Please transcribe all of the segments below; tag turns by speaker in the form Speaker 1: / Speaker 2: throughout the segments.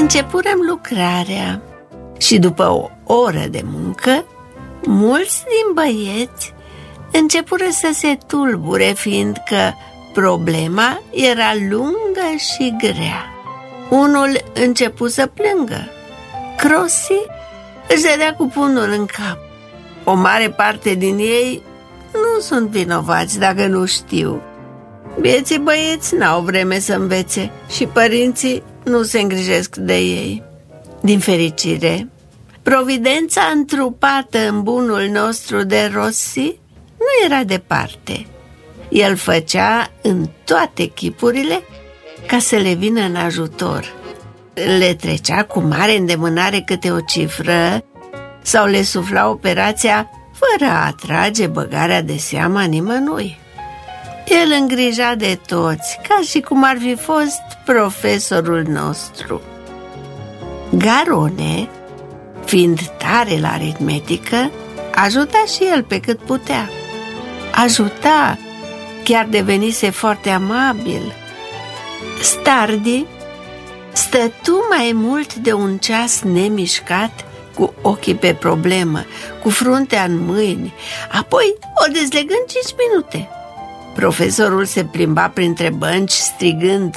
Speaker 1: Începurăm lucrarea și după o oră de muncă, mulți din băieți începură să se tulbure, fiindcă problema era lungă și grea. Unul începu să plângă. Crossi își dădea cu pumnul în cap. O mare parte din ei nu sunt vinovați dacă nu știu. Bieții băieți n-au vreme să învețe și părinții nu se îngrijesc de ei. Din fericire, providența întrupată în bunul nostru de Rossi nu era departe. El făcea în toate chipurile ca să le vină în ajutor. Le trecea cu mare îndemânare câte o cifră sau le sufla operația fără a atrage băgarea de seamă a nimănui. El îngrija de toți, ca și cum ar fi fost profesorul nostru. Garone, fiind tare la aritmetică, ajuta și el pe cât putea. Ajuta, chiar devenise foarte amabil. Stardi stătu mai mult de un ceas nemișcat, cu ochii pe problemă, cu fruntea în mâini, apoi o dezlegă în 5 minute. Profesorul se plimba printre bănci strigând: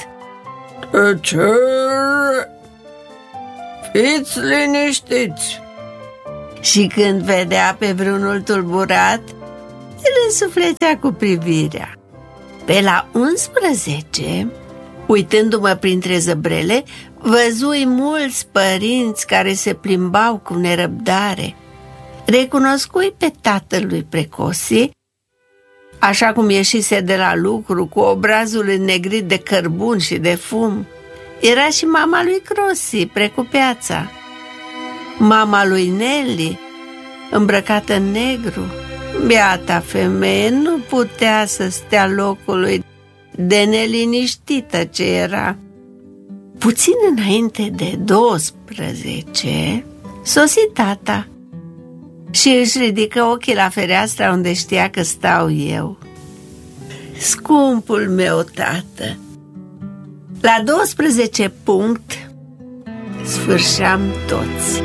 Speaker 1: fiți liniștiți! Și când vedea pe vreunul tulburat, el însuflețea cu privirea. Pe la 11, uitându-mă printre zăbrele, văzui mulți părinți care se plimbau cu nerăbdare. Recunoscui pe tatălui Precosi, așa cum ieșise de la lucru cu obrazul înnegrit de cărbun și de fum. Era și mama lui Crossi, precupeața. Mama lui Nelly, îmbrăcată în negru. Beata femeie nu putea să stea locului de neliniștită ce era. Puțin înainte de 12, sosi tata și își ridică ochii la fereastra unde știa că stau eu. Scumpul meu tată, la 12 punct sfârșeam toți.